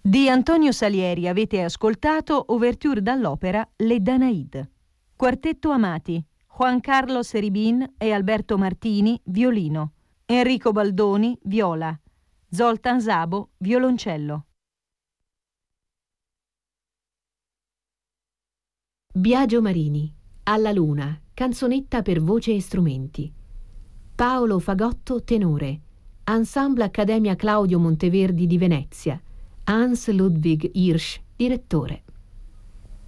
Di Antonio Salieri avete ascoltato Ouverture dall'opera Le Danaïdes. Quartetto Amati, Juan Carlos Ribin e Alberto Martini, violino. Enrico Baldoni, viola. Zoltan Szabo, violoncello. Biagio Marini, Alla Luna, canzonetta per voce e strumenti. Paolo Fagotto, tenore. Ensemble Accademia Claudio Monteverdi di Venezia. Hans Ludwig Hirsch, direttore.